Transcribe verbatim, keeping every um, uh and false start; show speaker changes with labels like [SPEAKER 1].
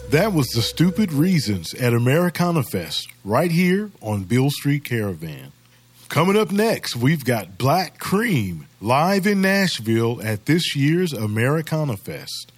[SPEAKER 1] That was The Stupid Reasons at Americana Fest, right here on Beale Street Caravan. Coming up next, we've got Black Cream live in Nashville at this year's Americana Fest.